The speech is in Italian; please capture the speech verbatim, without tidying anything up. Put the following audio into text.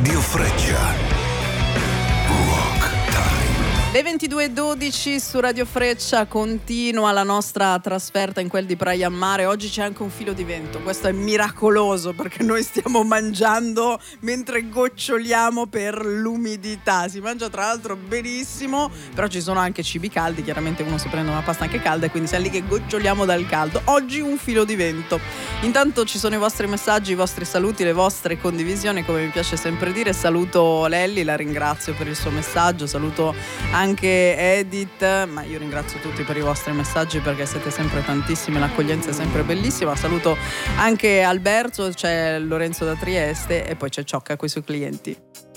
Radio Freccia. Rock Time. Le ventidue e dodici su Radio Freccia, continua la nostra trasferta in quel di Praia a Mare. Oggi c'è anche un filo di vento, questo è miracoloso perché noi stiamo mangiando mentre goccioliamo per l'umidità. Si mangia tra l'altro benissimo, però ci sono anche cibi caldi, chiaramente uno si prende una pasta anche calda e quindi siamo lì che goccioliamo dal caldo. Oggi un filo di vento. Intanto ci sono i vostri messaggi, i vostri saluti, le vostre condivisioni, come mi piace sempre dire. Saluto Lelli, la ringrazio per il suo messaggio, saluto anche Edith, ma io ringrazio tutti per i vostri messaggi perché siete sempre tantissimi, l'accoglienza è sempre bellissima. Saluto anche Alberto, c'è Lorenzo da Trieste e poi c'è Ciocca con i suoi clienti.